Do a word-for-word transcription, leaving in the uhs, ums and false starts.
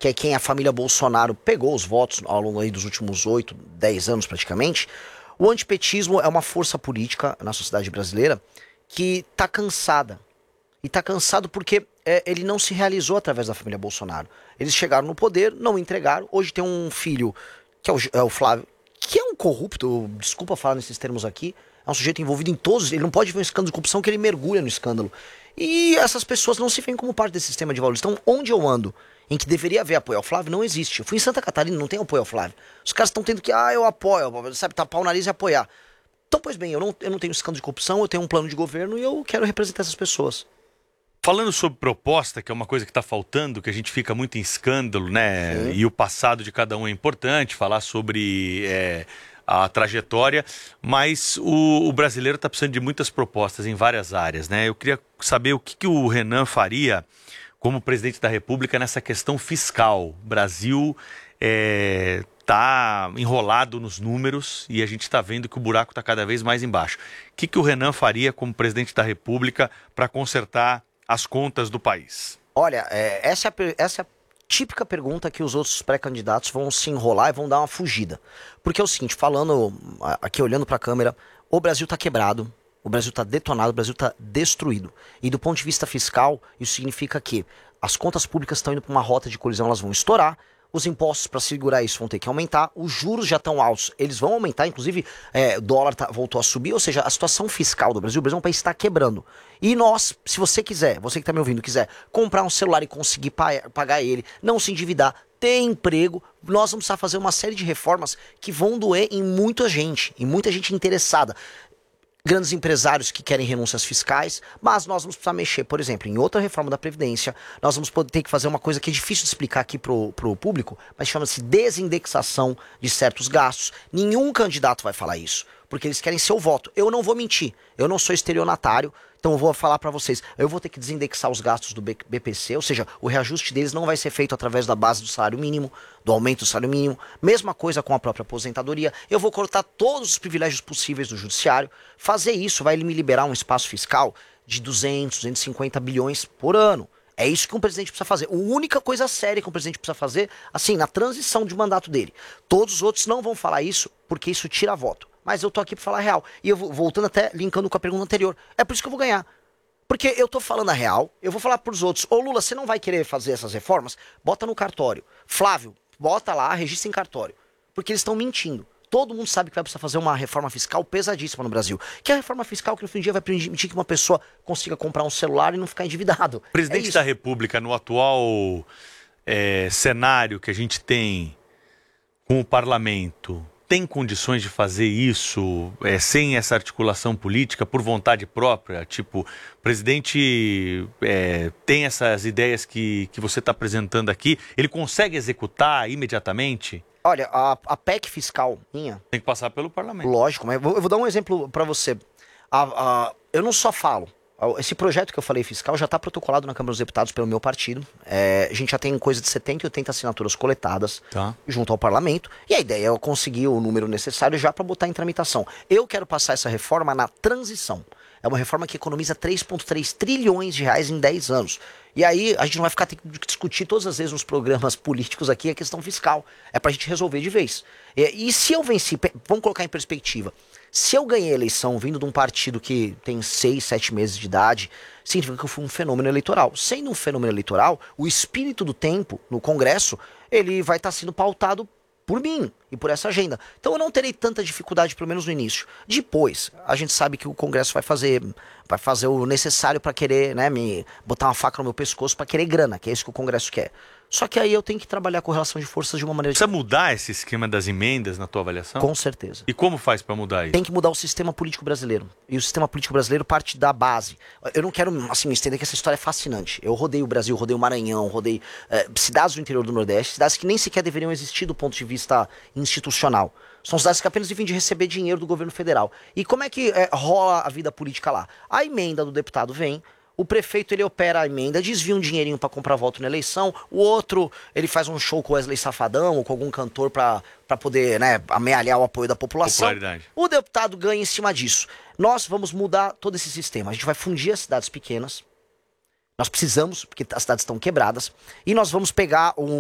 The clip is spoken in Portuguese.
que é quem a família Bolsonaro pegou os votos ao longo aí dos últimos oito, dez anos praticamente, o antipetismo é uma força política na sociedade brasileira que está cansada. E está cansado porque é, ele não se realizou através da família Bolsonaro. Eles chegaram no poder, não entregaram. Hoje tem um filho, que é o, é o Flávio, que é um corrupto, desculpa falar nesses termos aqui, é um sujeito envolvido em todos, ele não pode ver um escândalo de corrupção que ele mergulha no escândalo. E essas pessoas não se veem como parte desse sistema de valores. Então, onde eu ando, em que deveria haver apoio ao Flávio, não existe. Eu fui em Santa Catarina, não tem apoio ao Flávio. Os caras estão tendo que, ah, eu apoio, sabe, tapar o nariz e apoiar. Então, pois bem, eu não, eu não tenho escândalo de corrupção, eu tenho um plano de governo e eu quero representar essas pessoas. Falando sobre proposta, que é uma coisa que está faltando, que a gente fica muito em escândalo, né? Sim. E o passado de cada um é importante, falar sobre é, a trajetória, mas o, o brasileiro está precisando de muitas propostas em várias áreas, né? Eu queria saber o que, que o Renan faria como presidente da República nessa questão fiscal. O Brasil está é, enrolado nos números e a gente está vendo que o buraco está cada vez mais embaixo. O que, que o Renan faria como presidente da República para consertar as contas do país? Olha, é, essa, é a, essa é a típica pergunta que os outros pré-candidatos vão se enrolar e vão dar uma fugida. Porque é o seguinte, falando aqui, olhando para a câmera, o Brasil está quebrado, o Brasil está detonado, o Brasil está destruído. E do ponto de vista fiscal, isso significa que as contas públicas estão indo para uma rota de colisão, elas vão estourar. Os impostos para segurar isso vão ter que aumentar, os juros já estão altos, eles vão aumentar, inclusive é, o dólar tá, voltou a subir, ou seja, a situação fiscal do Brasil, o Brasil é um país que está quebrando. E nós, se você quiser, você que está me ouvindo, quiser comprar um celular e conseguir pa pagar ele, não se endividar, ter emprego, nós vamos precisar fazer uma série de reformas que vão doer em muita gente, em muita gente interessada. Grandes empresários que querem renúncias fiscais, mas nós vamos precisar mexer, por exemplo, em outra reforma da Previdência, nós vamos poder ter que fazer uma coisa que é difícil de explicar aqui pro, pro público, mas chama-se desindexação de certos gastos. Nenhum candidato vai falar isso, porque eles querem seu voto. Eu não vou mentir, eu não sou estelionatário, então eu vou falar para vocês, eu vou ter que desindexar os gastos do B P C, ou seja, o reajuste deles não vai ser feito através da base do salário mínimo, do aumento do salário mínimo, mesma coisa com a própria aposentadoria, eu vou cortar todos os privilégios possíveis do judiciário, fazer isso vai me liberar um espaço fiscal de duzentos, duzentos e cinquenta bilhões por ano. É isso que um presidente precisa fazer. A única coisa séria que um presidente precisa fazer, assim, na transição de mandato dele. Todos os outros não vão falar isso, porque isso tira voto. Mas eu tô aqui pra falar a real. E eu vou, voltando até, linkando com a pergunta anterior, é por isso que eu vou ganhar. Porque eu tô falando a real, eu vou falar pros outros, ô Lula, você não vai querer fazer essas reformas? Bota no cartório. Flávio, bota lá, registra em cartório. Porque eles estão mentindo. Todo mundo sabe que vai precisar fazer uma reforma fiscal pesadíssima no Brasil. Que é a reforma fiscal que no fim do dia vai permitir que uma pessoa consiga comprar um celular e não ficar endividado. O presidente é da República, no atual é, cenário que a gente tem com o parlamento, tem condições de fazer isso é, sem essa articulação política, por vontade própria? Tipo, o presidente é, tem essas ideias que, que você está apresentando aqui, ele consegue executar imediatamente? Olha, a, a P E C fiscal minha... Tem que passar pelo parlamento. Lógico, mas eu vou, eu vou dar um exemplo para você. A, a, eu não só falo. Esse projeto que eu falei fiscal já está protocolado na Câmara dos Deputados pelo meu partido. É, a gente já tem coisa de setenta e oitenta assinaturas coletadas tá. junto ao parlamento. E a ideia é eu conseguir o número necessário já para botar em tramitação. Eu quero passar essa reforma na transição. É uma reforma que economiza três vírgula três trilhões de reais em dez anos. E aí a gente não vai ficar tendo que discutir todas as vezes nos programas políticos aqui a questão fiscal. É pra gente resolver de vez. E, e se eu venci, vamos colocar em perspectiva, se eu ganhei a eleição vindo de um partido que tem seis, sete meses de idade, significa que eu fui um fenômeno eleitoral. Sendo um fenômeno eleitoral, o espírito do tempo no Congresso, ele vai estar sendo pautado por mim e por essa agenda. Então eu não terei tanta dificuldade, pelo menos no início. Depois, a gente sabe que o Congresso vai fazer, vai fazer o necessário para querer, né, me botar uma faca no meu pescoço para querer grana, que é isso que o Congresso quer. Só que aí eu tenho que trabalhar com relação de forças de uma maneira... Precisa mudar esse esquema das emendas na tua avaliação? Com certeza. E como faz para mudar isso? Tem que mudar o sistema político brasileiro. E o sistema político brasileiro parte da base. Eu não quero, assim, me estender que essa história é fascinante. Eu rodei o Brasil, rodei o Maranhão, rodei eh, cidades do interior do Nordeste, cidades que nem sequer deveriam existir do ponto de vista institucional. São cidades que apenas vivem de receber dinheiro do governo federal. E como é que eh, rola a vida política lá? A emenda do deputado vem... O prefeito, ele opera a emenda, desvia um dinheirinho pra comprar voto na eleição. O outro, ele faz um show com o Wesley Safadão ou com algum cantor pra, pra poder, né, amealhar o apoio da população. O deputado ganha em cima disso. Nós vamos mudar todo esse sistema. A gente vai fundir as cidades pequenas. Nós precisamos, porque as cidades estão quebradas. E nós vamos pegar um...